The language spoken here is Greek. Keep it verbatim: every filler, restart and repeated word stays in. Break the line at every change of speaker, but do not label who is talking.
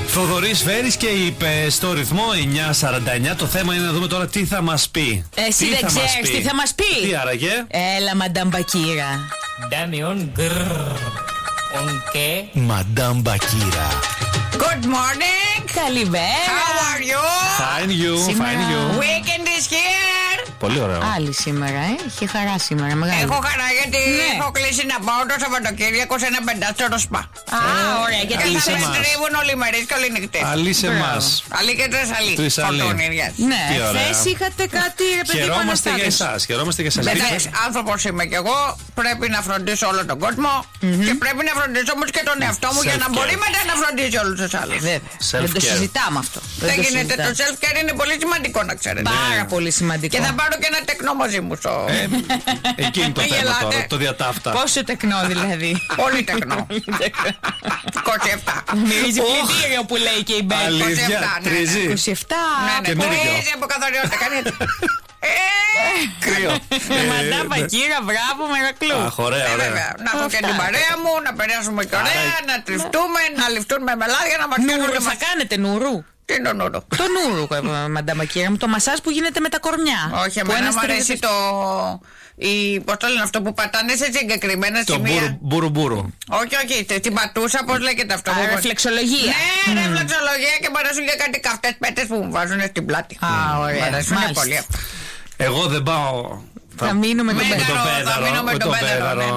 Θοδωρής Βέρης και είπε στο ρυθμό εννιά σαράντα εννιά. Το θέμα είναι να δούμε τώρα τι θα μας πει.
Εσύ τι δεν ξέρεις τι θα μας πει.
Τι άραγε?
Έλα, Μαντάμ Μπακύρα.
Ντάμιον γκρρρ. Ονκέ.
Μαντάμ Μπακύρα.
Good morning. Καλημέρα.
How are you?
Fine you, fine you.
Weekend is here.
Πολύ ωραίο.
Άλλη σήμερα, ε. Είχε χαρά σήμερα, μεγάλη.
Έχω χαρά γιατί
Ναι.
έχω κλείσει να πάω το Σαββατοκύριακο σε ένα πεντάστερο σπα.
Α, ωραία, γιατί
καλή
Και
σε
θα με
εμάς.
τρίβουν όλοι οι μερείς και όλοι οι νυχτές.
Αλή σε εμάς.
Αλή και τρεις αλή.
Τρεις αλή.
Φορτούνιριας.
Ναι,
Τι ωραία.
χθες είχατε κάτι ρε παιδί μου
Χαιρόμαστε για
αναστάτες.
εσάς. Χαιρόμαστε για εσάς.
Εντάξει, άνθρωπος είμαι κι εγώ. Πρέπει να φροντίσω όλο τον κόσμο. Και πρέπει να φροντίσω όμως και τον εαυτό μου για να
Self-care.
μπορεί μετά να φροντίσει όλους τους άλλους.
Βέβαια.
Self-care.
Δεν το συζητάμε αυτό.
Δεν
το
γίνεται. Το
συζητάμε.
self-care είναι πολύ σημαντικό να ξέρετε.
Πάρα πολύ σημαντικό.
Και θα πάρω και ένα τεκνό μαζί μου στο.
Ε, εκεί είναι το
Μην
θέμα
γελάτε.
τώρα. Το διατάφτα.
Πόσο τεκνό δηλαδή.
Πολύ τεκνό. είκοσι επτά.
Μυρίζει πλυντήριο που λέει και η Μπέλ.
Αλήθεια.
είκοσι επτά, ναι, ναι.
Τρίζει.
είκοσι επτά.
Ναι, ναι,
Καινούργιο.
πολύ από καθαριότητα. Κάνει έτσι. Ε,
Κρύο.
Με
Ε,
Μαντάμ
ναι.
Μπακύρα, μπράβο, Μερακλού.
Αχ, ωραία,
ε,
ωραία.
βέβαια. Να έχω και
Αυτά.
την παρέα μου, να περάσουμε και ωραία,
Άρα-
να τριφτούμε, να ληφτούν με μελάδια, να μας κάνουν
Νουρού,
και
θα
μας.
κάνετε νουρού.
Τι είναι το νουρού?
Το νουρού, ε, Μαντάμ Μπακύρα μου, το μασάζ που γίνεται με τα κορμιά.
Όχι,
Που
εμένα
ένας
μου αρέσει
τρίβεται-
το. Η, πώς το λένε αυτό που πατάνε σε συγκεκριμένα
Το
σημεία.
μπουρου- μπουρου μπουρου.
Όχι, όχι, τε- την πατούσα, πώς λέγεται αυτό.
Α,
που-
ρεφλεξολογία.
Ναι, ρεφλεξολογία και μου αρέσουν και κάτι καυτές πέτες που μου βάζουν στην πλάτη.
Α, ωραία.
Μου αρέσουν
Μάλιστα.
πολύ αυτά.
Εγώ δεν πάω.
Θα μείνω με τον
Με
Μπέλ.
το
το
θα
πέδαρο,
μείνω με
με
τον
το
πέδαρο.
πέδαρο.